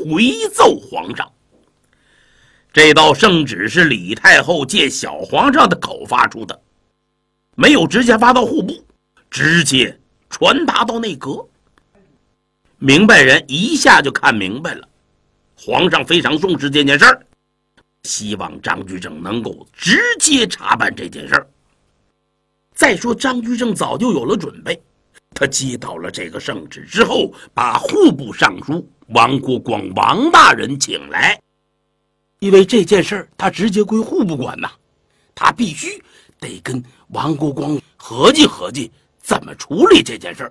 回奏皇上。这道圣旨是李太后借小皇上的口发出的，没有直接发到户部，直接传达到内阁。明白人一下就看明白了，皇上非常重视这件事儿，希望张居正能够直接查办这件事儿。再说张居正早就有了准备，他接到了这个圣旨之后，把户部尚书王国光王大人请来，因为这件事儿他直接归户部管呐，他必须得跟王国光合计合计怎么处理这件事儿。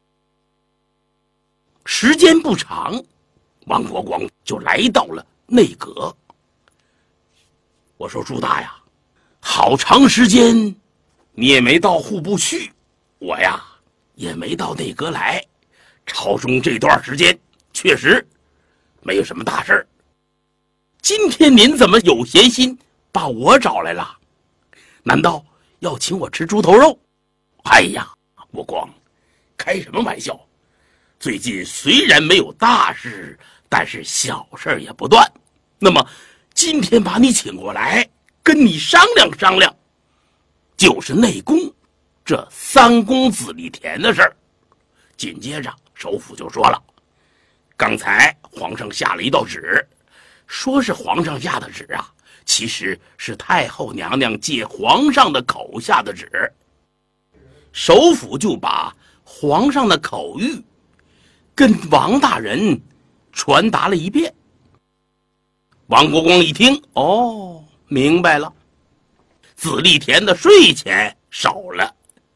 时间不长，王国光就来到了内阁。我说朱大呀，好长时间你也没到户部去，我呀也没到内阁来，朝中这段时间确实没有什么大事儿。今天您怎么有闲心把我找来了？难道要请我吃猪头肉？哎呀，国光，开什么玩笑？最近虽然没有大事，但是小事也不断。那么今天把你请过来，跟你商量商量，就是内宫这三公子李田的事儿。紧接着首辅就说了，刚才皇上下了一道旨，说是皇上下的旨啊，其实是太后娘娘借皇上的口下的旨。首辅就把皇上的口谕跟王大人传达了一遍。王国光一听，哦，明白了，子立田的税钱少了，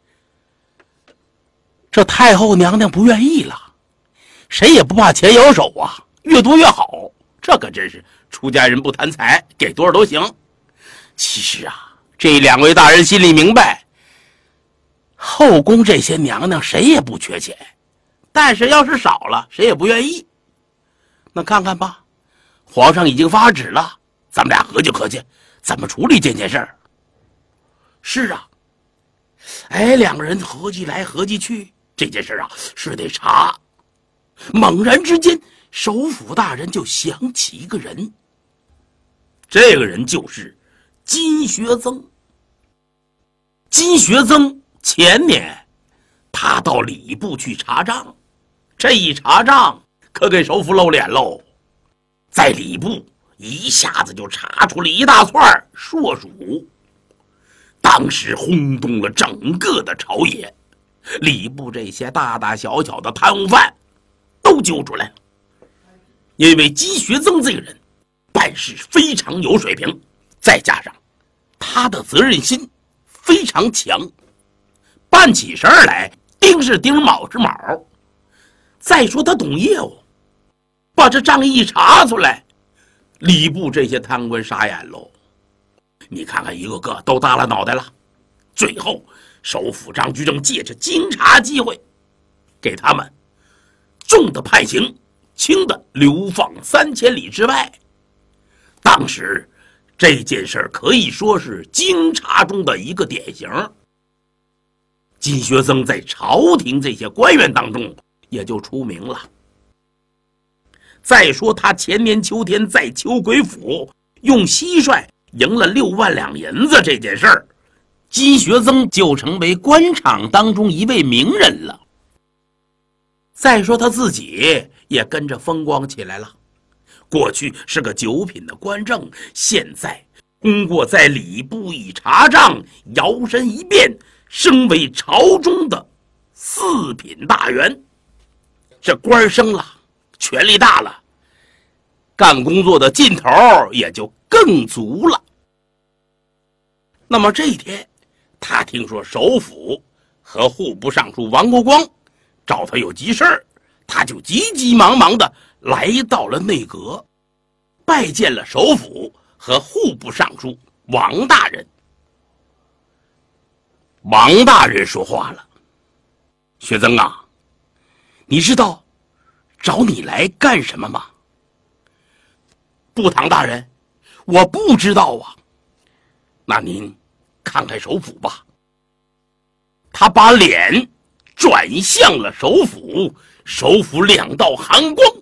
这太后娘娘不愿意了。谁也不怕钱有手啊，越多越好，这可真是出家人不贪财，给多少都行。其实啊，这两位大人心里明白，后宫这些娘娘谁也不缺钱，但是要是少了，谁也不愿意。那看看吧，皇上已经发旨了，咱们俩合计合计怎么处理这件事儿。是啊，哎，两个人合计来合计去，这件事啊是得查。猛然之间，首辅大人就想起一个人，这个人就是金学曾。金学曾前年他到礼部去查账，这一查账可给首辅露脸喽，在礼部一下子就查出了一大串硕鼠，当时轰动了整个的朝野，礼部这些大大小小的贪污犯都揪出来了。因为金学曾这个人办事非常有水平，再加上他的责任心非常强，办起事儿来丁是丁，卯是卯。再说他懂业务，把这账一查出来，礼部这些贪官傻眼喽。你看看一个个都耷拉脑袋了。最后首辅张居正借着经查机会，给他们重的判刑，轻的流放3000里之外。当时这件事可以说是经查中的一个典型。金学曾在朝廷这些官员当中也就出名了。再说他前年秋天在秋葵府用蟋蟀赢了6万两银子这件事儿，金学曾就成为官场当中一位名人了。再说他自己也跟着风光起来了，过去是个9品的官正，现在通过在礼部一查账，摇身一变升为朝中的4品大员。这官升了，权力大了，干工作的劲头也就更足了。那么这一天，他听说首辅和户部尚书王国光找他有急事儿，他就急急忙忙的来到了内阁，拜见了首辅和户部尚书王大人。王大人说话了，学曾啊，你知道找你来干什么吗？不，唐大人，我不知道啊。那您看看首辅吧。他把脸转向了首辅，首辅2道寒光